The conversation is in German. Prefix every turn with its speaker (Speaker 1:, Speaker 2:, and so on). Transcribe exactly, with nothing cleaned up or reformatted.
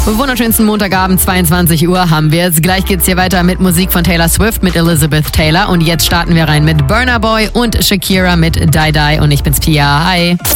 Speaker 1: Wunderschönsten Montagabend, zweiundzwanzig Uhr haben wir es. Gleich geht's hier weiter mit Musik von Taylor Swift mit Elizabeth Taylor. Und jetzt starten wir rein mit Burna Boy und Shakira mit Die Die. Und ich bin's Pia. Hi.